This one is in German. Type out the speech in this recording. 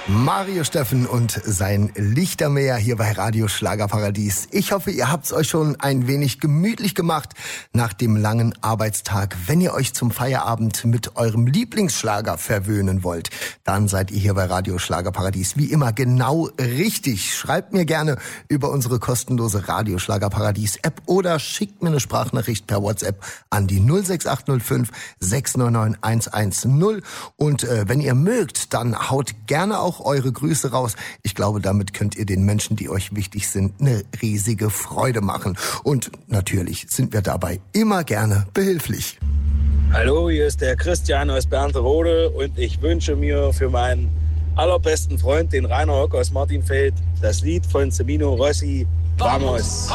Mario Steffen und sein Lichtermeer hier bei Radio Schlagerparadies. Ich hoffe, ihr habt's euch schon ein wenig gemütlich gemacht nach dem langen Arbeitstag. Wenn ihr euch zum Feierabend mit eurem Lieblingsschlager verwöhnen wollt, dann seid ihr hier bei Radio Schlagerparadies wie immer genau richtig. Schreibt mir gerne über unsere kostenlose Radio Schlagerparadies App oder schickt mir eine Sprachnachricht per WhatsApp an die 06805 699 110. Und wenn ihr mögt, dann haut gerne auch eure Grüße raus. Ich glaube, damit könnt ihr den Menschen, die euch wichtig sind, eine riesige Freude machen. Und natürlich sind wir dabei immer gerne behilflich. Hallo, hier ist der Christian aus Bernterode und ich wünsche mir für meinen allerbesten Freund, den Rainer Hock aus Martinfeld, das Lied von Semino Rossi, Vamos.